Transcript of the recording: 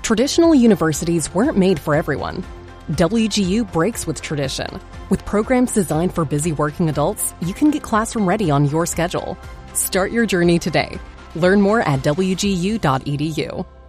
Traditional universities weren't made for everyone. WGU breaks with tradition. With programs designed for busy working adults, you can get classroom ready on your schedule. Start your journey today. Learn more at wgu.edu.